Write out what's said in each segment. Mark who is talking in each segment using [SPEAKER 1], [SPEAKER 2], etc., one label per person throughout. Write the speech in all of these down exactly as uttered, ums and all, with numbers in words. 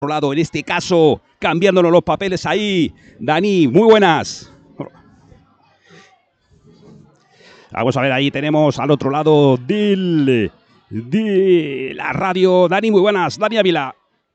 [SPEAKER 1] lado, en este caso, cambiándonos los papeles ahí. Dani, muy buenas. Vamos a ver, ahí tenemos al otro lado del, de la radio. Dani, muy buenas. Dani Ávila.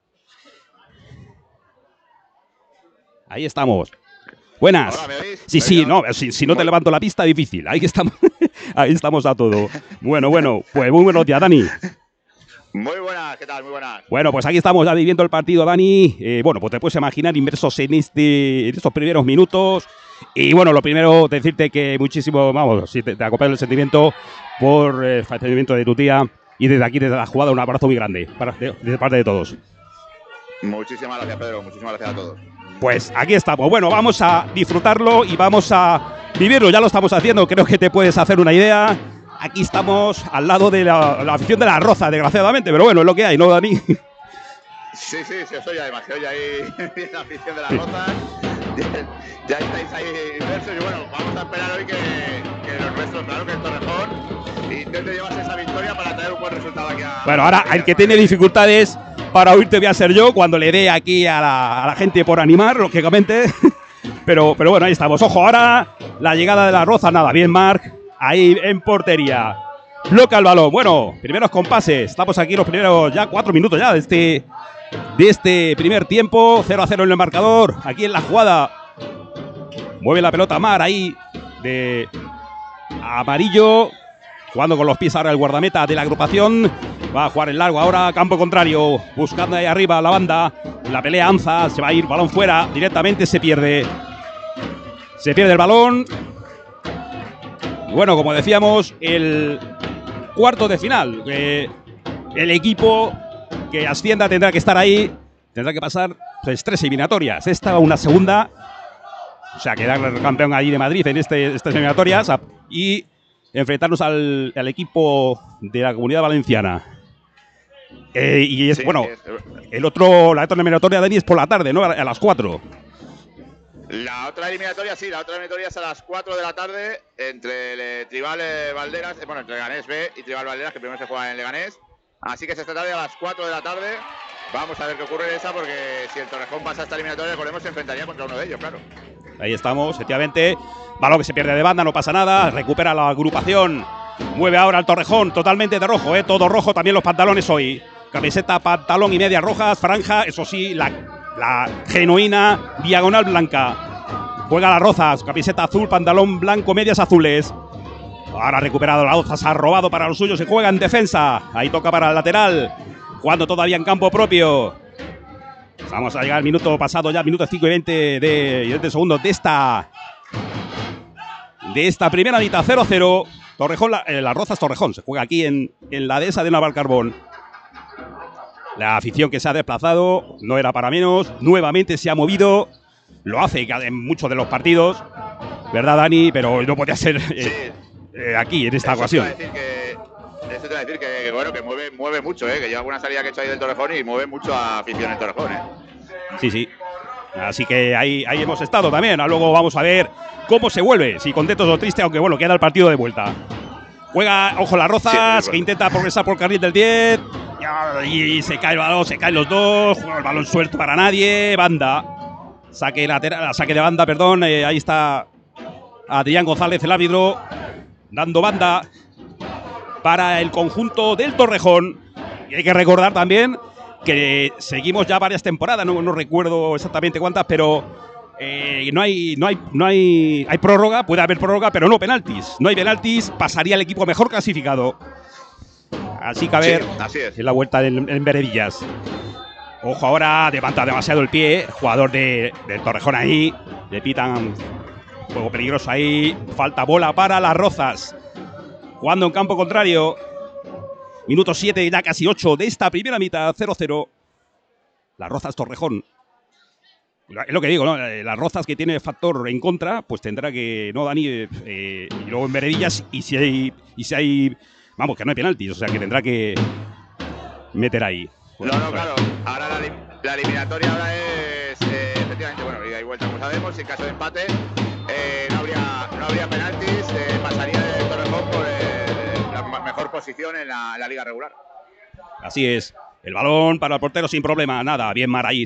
[SPEAKER 1] Ahí estamos. Buenas.
[SPEAKER 2] Hola, ¿me oís?
[SPEAKER 1] Sí,
[SPEAKER 2] ¿Me
[SPEAKER 1] sí,
[SPEAKER 2] oís?
[SPEAKER 1] no, si, si no te levanto la pista, difícil. Ahí estamos, ahí estamos a todo. Bueno, bueno, pues muy buenos días, Dani.
[SPEAKER 2] Muy buenas, ¿qué tal? Muy buenas.
[SPEAKER 1] Bueno, pues aquí estamos ya viviendo el partido, Dani. Eh, bueno, pues te puedes imaginar inmersos en, este, en estos primeros minutos. Y bueno, lo primero, decirte que muchísimo, vamos, si te, te acompaño el sentimiento por el fallecimiento de tu tía. Y desde aquí, desde la jugada, un abrazo muy grande, para, de, de parte de todos.
[SPEAKER 2] Muchísimas gracias, Pedro. Muchísimas gracias a todos.
[SPEAKER 1] Pues aquí estamos. Bueno, vamos a disfrutarlo y vamos a vivirlo. Ya lo estamos haciendo, creo que te puedes hacer una idea. Aquí estamos al lado de la, la afición de la Roza, desgraciadamente, pero bueno, es lo que hay, ¿no, Dani?
[SPEAKER 2] Sí, sí, se os oye además, se oye ahí la afición de las Rozas. Ya estáis ahí inmersos y bueno, vamos a esperar hoy que, que los nuestros, claro, que el Torrejón intente llevarse esa victoria para traer un buen resultado aquí a...
[SPEAKER 1] Bueno, ahora el que tiene dificultades para oírte voy a ser yo cuando le dé aquí a la, a la gente por animar, lógicamente. Pero, pero bueno, ahí estamos. Ojo, ahora la llegada de la Roza, nada, bien, Marc. Ahí en portería. Bloca el balón. Bueno, primeros compases. Estamos aquí los primeros ya cuatro minutos ya de este, de este primer tiempo. cero a cero en el marcador. Aquí en la jugada. Mueve la pelota Mar ahí de amarillo. Jugando con los pies ahora el guardameta de la agrupación. Va a jugar en largo ahora, campo contrario. Buscando ahí arriba la banda. La pelea Anza. Se va a ir balón fuera. Directamente se pierde. Se pierde el balón. Bueno, como decíamos, el cuarto de final. Eh, el equipo que ascienda tendrá que estar ahí. Tendrá que pasar pues, tres eliminatorias. Esta, una segunda. O sea, quedar campeón allí de Madrid en este, estas eliminatorias. Y enfrentarnos al, al equipo de la Comunidad Valenciana. Eh, y es, sí, bueno, es, el otro, la otra eliminatoria, Dani, es por la tarde, ¿no? A, a las cuatro.
[SPEAKER 2] La otra eliminatoria, sí, la otra eliminatoria es a las cuatro de la tarde entre el Tribal eh, Valderas, eh, bueno, entre Leganés B y Tribal Valderas, que primero se juega en Leganés. Así que es esta tarde a las cuatro de la tarde. Vamos a ver qué ocurre en esa, porque si el Torrejón pasa a esta eliminatoria, recordemos, se enfrentaría contra uno de ellos, claro.
[SPEAKER 1] Ahí estamos, efectivamente. Balón que se pierde de banda, no pasa nada. Recupera la agrupación. Mueve ahora el Torrejón, totalmente de rojo, ¿eh? Todo rojo, también los pantalones hoy. Camiseta, pantalón y medias rojas, franja, eso sí, la, la genuina diagonal blanca. Juega las Rozas, camiseta azul, pantalón blanco, medias azules. Ahora ha recuperado la Rozas, ha robado para los suyos, se juega en defensa. Ahí toca para el lateral, jugando todavía en campo propio. Vamos a llegar al minuto pasado ya, minuto cinco y veinte de, y veinte segundos de esta, de esta primera mitad, cero a cero. Torrejón, la, eh, las Rozas Torrejón, se juega aquí en, en la dehesa de Navalcarbón. La afición que se ha desplazado no era para menos, nuevamente se ha movido, lo hace en muchos de los partidos, ¿verdad, Dani? Pero no podía ser eh,
[SPEAKER 2] sí.
[SPEAKER 1] eh, aquí, en esta
[SPEAKER 2] Eso
[SPEAKER 1] ocasión.
[SPEAKER 2] Te que, eso te voy a decir que, que, bueno, que mueve, mueve mucho, ¿eh? Que lleva alguna salida que he hecho ahí del Torrejón y mueve mucho a afición en Torrejón, ¿eh?
[SPEAKER 1] Sí, sí. Así que ahí, ahí hemos estado también. Luego vamos a ver cómo se vuelve, si contentos o tristes, aunque bueno, queda el partido de vuelta. Juega, ojo, las Rozas, sí, bueno, que intenta progresar por el carril del diez. Y se cae el balón, se caen los dos. Juega el balón suelto para nadie. Banda. Saque lateral, saque de banda, perdón. Eh, ahí está Adrián González, el árbitro, dando banda para el conjunto del Torrejón. Y hay que recordar también que seguimos ya varias temporadas, no, no recuerdo exactamente cuántas, pero eh, no hay, no hay, no hay, hay prórroga, puede haber prórroga, pero no penaltis. No hay penaltis, pasaría el equipo mejor clasificado. Así que a ver,
[SPEAKER 2] sí, así es.
[SPEAKER 1] En la vuelta en, en Veredillas. Ojo, ahora levanta demasiado el pie, jugador de, del Torrejón ahí, le pitan juego peligroso ahí, falta bola para las Rozas. Jugando en campo contrario. Minuto siete, ya casi ocho de esta primera mitad, cero cero. Las Rozas Torrejón. Es lo que digo, ¿no? Las Rozas que tiene factor en contra, pues tendrá que, ¿no, Dani? Eh, y luego en Veredillas, y si hay, y si hay, vamos, que no hay penaltis, o sea que tendrá que meter ahí.
[SPEAKER 2] Bueno, no, no, claro. Ahora la, la eliminatoria ahora es, eh, efectivamente, bueno, ida y vuelta, como sabemos, en caso de empate, eh, no habría, no habría penaltis, eh, pasaría el Torrejón por eh, la mejor posición en la, en la liga regular.
[SPEAKER 1] Así es. El balón para el portero sin problema, nada, bien Mar ahí.